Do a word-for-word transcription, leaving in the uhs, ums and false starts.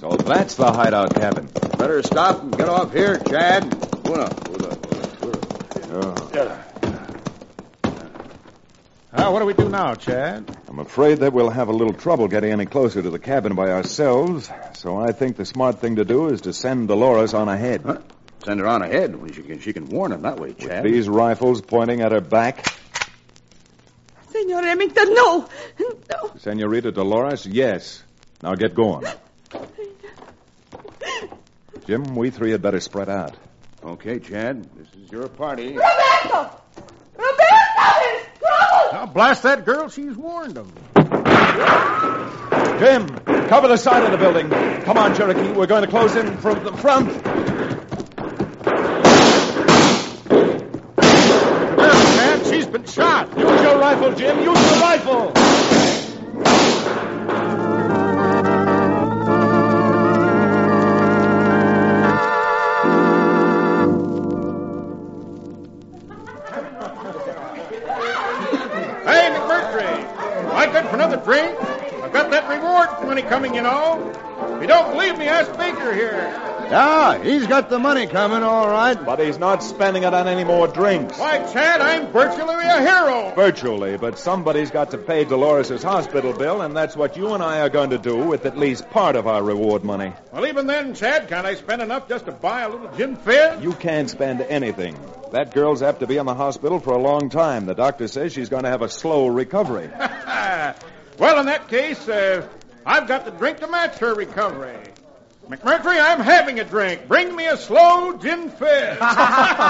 So that's the hideout cabin. Better stop and get off here, Chad. Una, una, Oh. Uh, what do we do now, Chad? I'm afraid that we'll have a little trouble getting any closer to the cabin by ourselves, so I think the smart thing to do is to send Dolores on ahead. Huh? Send her on ahead. She can, she can warn him that way, Chad. With these rifles pointing at her back. Senor Remington, no. No. Senorita Dolores, yes. Now get going. Jim, we three had better spread out. Okay, Chad. This is your party. Roberto! Roberto, there's trouble! Now, blast that girl. She's warned them. Jim, cover the side of the building. Come on, Cherokee. We're going to close in from the front. Man, she's been shot. Use your rifle, Jim. Use your rifle. Hey, McMurtry. I good for another drink? I've got that reward money coming, you know. If you don't believe me, ask Baker here. Yeah, he's got the money coming, all right. But he's not spending it on any more drinks. Why, Chad, I'm virtually a hero. Virtually, but somebody's got to pay Dolores' hospital bill, and that's what you and I are going to do with at least part of our reward money. Well, even then, Chad, can't I spend enough just to buy a little gin fizz? You can't spend anything. That girl's apt to be in the hospital for a long time. The doctor says she's going to have a slow recovery. Well, in that case, uh, I've got the drink to match her recovery. McMurtry, I'm having a drink. Bring me a slow gin fizz.